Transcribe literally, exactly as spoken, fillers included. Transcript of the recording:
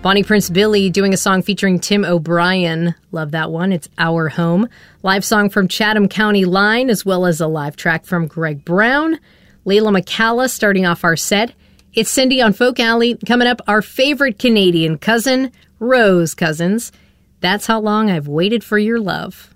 Bonnie Prince Billy doing a song featuring Tim O'Brien. Love that one. It's Our Home. Live song from Chatham County Line, as well as a live track from Greg Brown. Layla McCalla starting off our set. It's Cindy on Folk Alley. Coming up, our favorite Canadian cousin, Rose Cousins. That's How Long I've Waited for Your Love.